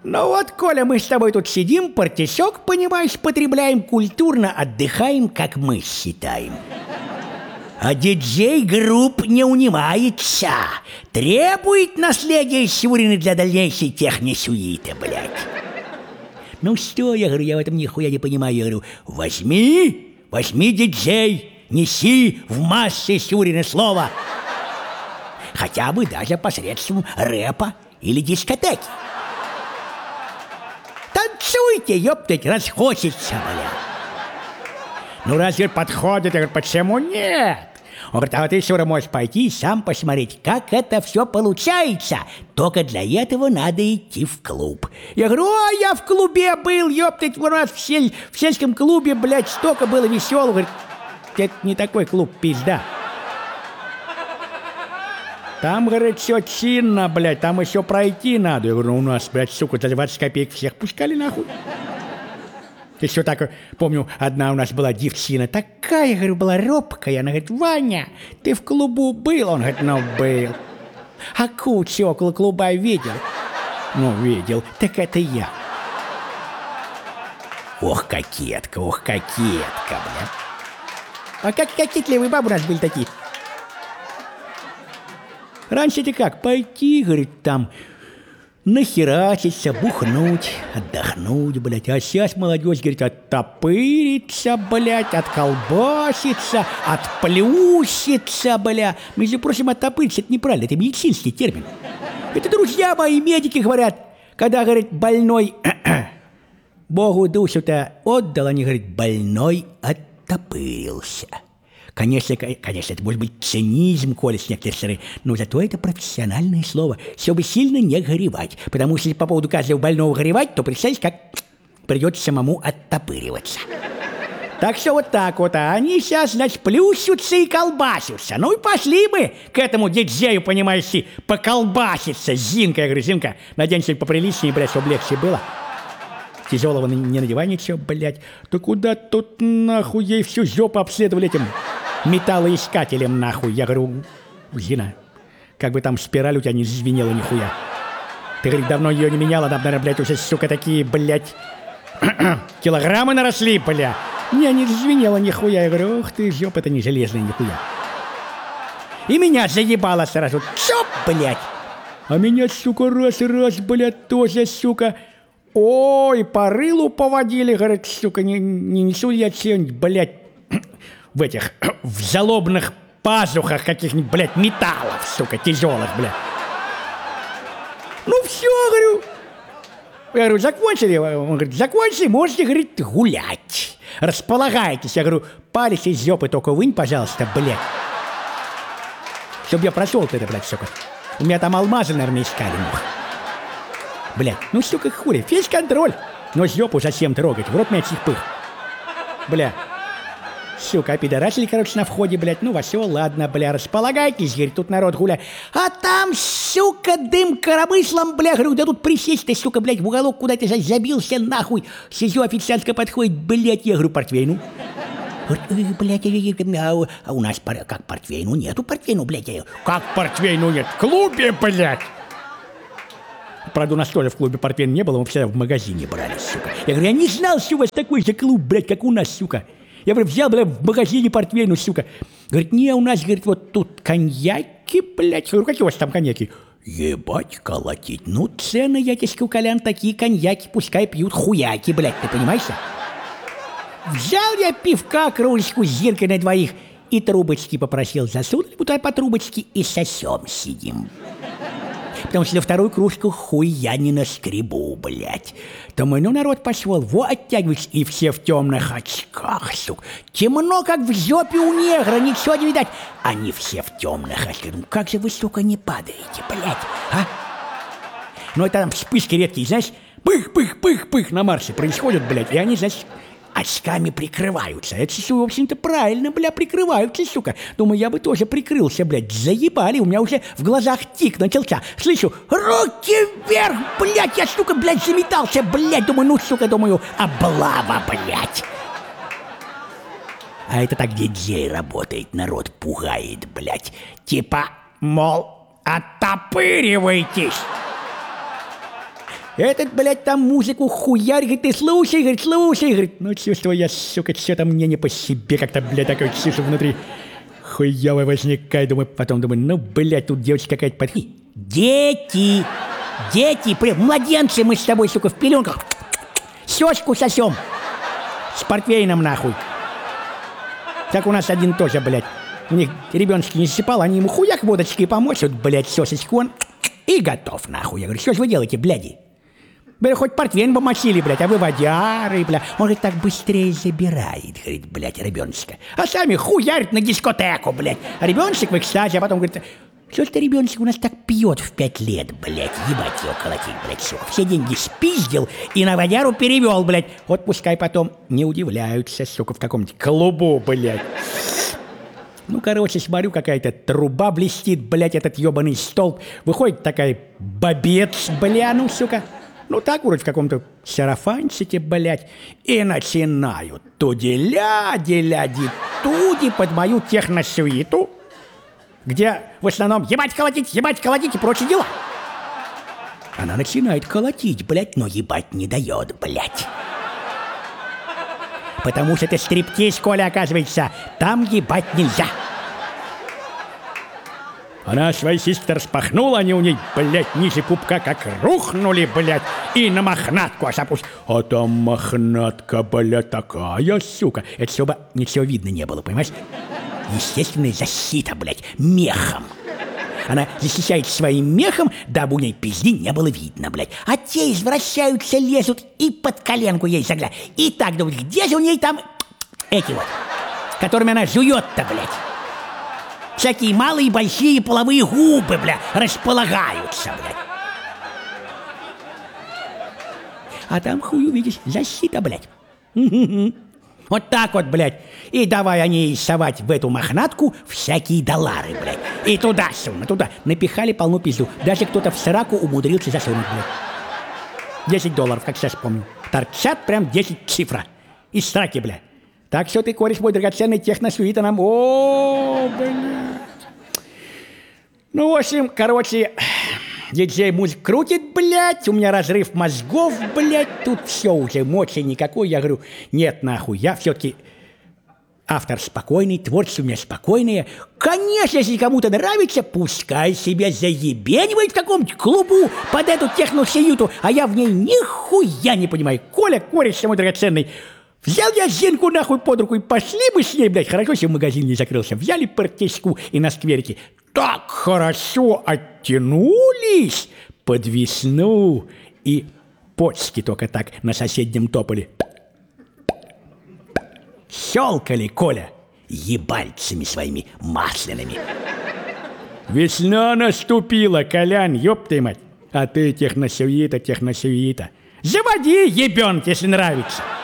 Ну вот, Коля, мы с тобой тут сидим, партисек, понимаешь, потребляем, культурно отдыхаем, как мы считаем. А диджей групп не унимается. Требует наследия Сюрина для дальнейшей техносуиты, блядь. Ну что, я говорю, я в этом нихуя не понимаю. Я говорю, возьми, диджей, неси в массы Сюрина слово. Хотя бы даже посредством рэпа или дискотеки. Танцуйте, ёптать, раз хочется, бля. Ну разве подходит? Я говорю, почему нет? Он говорит, а вот ты, Сюра, можешь пойти и сам посмотреть, как это все получается. Только для этого надо идти в клуб. Я говорю, я в клубе был, ёптать, у нас в сельском клубе, блядь, столько было веселого. Говорит, это не такой клуб, пизда. Там, говорит, все чинно, блядь, там еще пройти надо. Я говорю, у нас, блядь, сука, за 20 копеек всех пускали нахуй. Еще так, помню, одна у нас была девчина, такая, говорю, была робкая. Она говорит, Ваня, ты в клубу был? Он говорит, ну, был. А кучу около клуба видел? Ну, видел. Так это я. Ох, кокетка, бля. А как кокетливые бабы у нас были такие? Раньше-то как, пойти, говорит, там... нахерачиться, бухнуть, отдохнуть, блядь. А сейчас молодежь, говорит, оттопыриться, блядь, отколбаситься, отплющиться, бля. Между прочим, оттопыриться — это неправильно, это медицинский термин. Это друзья мои, медики говорят, когда, говорит, больной Богу душу-то отдал, они, говорит, больной оттопырился. Конечно, это может быть цинизм, Коля, с некоторой стороны, но зато это профессиональное слово, чтобы сильно не горевать. Потому что если по поводу каждого больного горевать, то представьте, как придется самому оттопыриваться. Так что вот так вот, а они сейчас, значит, плющутся и колбасятся. Ну и пошли мы к этому диджею, понимаешь, поколбаситься. Зинка, я говорю, Зинка, надень что-нибудь поприличнее, блядь, чтобы легче было. Тяжелого не надевай ничего, блядь. Да куда тут нахуй ей всю жопу обследовали этим металлоискателем, нахуй. Я говорю, Зина, как бы там спираль у тебя не звенела нихуя. Ты, говорит, давно ее не меняла, там, наверное, блядь, уже, сука, такие, блядь, килограммы наросли, бля. Не звенела нихуя. Я говорю, ух ты, жопа, это не железная нихуя. И меня заебало сразу. Чоп, блядь. А меня, сука, раз, блядь, тоже, сука... Ой, по рылу поводили, говорит, сука, не несу я что-нибудь, блядь, в залобных пазухах каких-нибудь, блядь, металлов, сука, тяжелых, блядь. Ну все, говорю. Я говорю, закончили? Он говорит, закончили, можете, говорит, гулять. Располагайтесь. Я говорю, палец из жопы только вынь, пожалуйста, блядь. Чтоб я прошел-то это, блядь, сука. У меня там алмазы, наверное, искали, ну. Блядь, ну, сука, хули, фейс-контроль. Но жопу зачем трогать, в рот меня чихпых. Бля, сука, опидорасили, короче, на входе, блядь. Ну, все, ладно, бля, располагайтесь, говорит, тут народ гуляет. А там, сука, дым коромыслом, бля, говорю, да тут присесть ты, сука, блядь, в уголок куда-то забился, нахуй. Сижу, официантка подходит, блядь, я говорю, портвейну. Говорит, блядь, а у нас как портвейну? Нету портвейну, блядь. Как портвейну нет? В клубе, блядь. Правда, у нас тоже в клубе портвейна не было, мы всегда в магазине брали, сука. Я говорю, я не знал, что у вас такой же клуб, блядь, как у нас, сука. Я, говорю, взял, блядь, в магазине портвейну, сука. Говорит, не, у нас, говорит, вот тут коньяки, блядь. Я говорю, какие у вас там коньяки? Ебать, колотить. Ну, цены, я тебе скажу, Колян, такие коньяки, пускай пьют хуяки, блядь, ты понимаешь? Взял я пивка, кружечку с Зинкой на двоих и трубочки попросил. Засунули туда по трубочке и сосем сидим. Потому что на вторую кружку хуй я не наскребу, блядь. Думаю, ну народ пошел, во, оттягивается, и все в темных очках, сука. Темно, как в жопе у негра, ничего не видать. Они все в темных очках. Ну как же вы, сука, не падаете, блядь, а? Ну это там вспышки редкие, знаешь, пых-пых-пых-пых на марше происходят, блядь, и они, значит, очками прикрываются. Это, в общем-то, правильно, бля, прикрываются, сука. Думаю, я бы тоже прикрылся, блядь. Заебали, у меня уже в глазах тик начался. Слышу, руки вверх, блядь, я, сука, блядь, заметался, блядь. Думаю, ну, сука, думаю, облава, блядь. А это так диджей работает, народ пугает, блядь. Типа, мол, оттопыривайтесь. Этот, блядь, там музыку хуярь, говорит, ты слушай, говорит. Ну, чувствую я, сука, что-то мне не по себе, как-то, блядь, такое чувство внутри. Хуёво возникает, думаю, потом думаю, ну, блядь, тут девочка какая-то подхи. Дети, младенцы мы с тобой, сука, в пеленках. Сёську сосем. С портвейном, нахуй. Так у нас один тоже, блядь. У них ребеночки не засыпал, они ему хуяк водочкой помочат, блядь, сёсочку он и готов, нахуй. Я говорю, что ж вы делаете, бляди? Бля, хоть портвейн помочили, блядь, а вы водяры, бля. Он говорит, так быстрее забирает, говорит, блядь, ребеночка. А сами хуярят на дискотеку, блядь. А ребеночек в экстазе, а потом говорит, что ж ты, ребеночек, у нас так пьет в 5 лет, блядь, ебать его колотить, блядь, сука. Все деньги спиздил и на водяру перевел, блядь. Вот пускай потом не удивляются, сука, в каком-нибудь клубу, блядь. Ну, короче, смотрю, какая-то труба блестит, блядь, этот ебаный столб. Выходит такая бабец, бля, ну, сука. Ну, так вроде в каком-то сарафанчике, блядь. И начинают туди под мою техносуиту, где в основном ебать колотить и прочие дела. Она начинает колотить, блядь, но ебать не дает, блядь. Потому что это стриптиз, Коля, оказывается. Там ебать нельзя. Она свои сиськи распахнула, они у ней, блядь, ниже пупка как рухнули, блядь, и на мохнатку аж опустили. А там мохнатка, блядь, такая, сука. Это чтобы ничего видно не было, понимаешь? Естественная защита, блядь, мехом. Она защищает своим мехом, дабы у ней пизди не было видно, блядь. А те извращаются, лезут и под коленку ей заглядывают. И так думают, где же у ней там эти вот, которыми она жует-то, блядь. Всякие малые и большие половые губы, бля, располагаются, блядь. А там, хуй увидишь, защита, блядь. Вот так вот, блядь. И давай они совать в эту мохнатку всякие доллары, блядь. И туда, туда. Напихали полну пизду. Даже кто-то в сраку умудрился засунуть, блядь. $10, как сейчас помню. Торчат прям 10 цифра. Из сраки, блядь. Так что ты, кореш мой драгоценный, техносуита нам... О, блядь. Ну, в общем, короче... Диджей музык крутит, блядь, у меня разрыв мозгов, блядь, тут все уже, мочи никакой. Я говорю, нет, нахуй, я все-таки автор спокойный, творчество у меня спокойное. Конечно, если кому-то нравится, пускай себя заебенивает в каком-нибудь клубу под эту техносуиту, а я в ней нихуя не понимаю. Коля, кореш мой драгоценный, взял я Зинку нахуй под руку и пошли мы с ней, блядь, хорошо, если магазин не закрылся. Взяли партишку и на скверике так хорошо оттянулись под весну, и почки только так на соседнем тополе щелкали, Коля, ебальцами своими масляными. Весна наступила, Колян, ёб ты мать. А ты техносуита. Заводи, ебёнок, если нравится.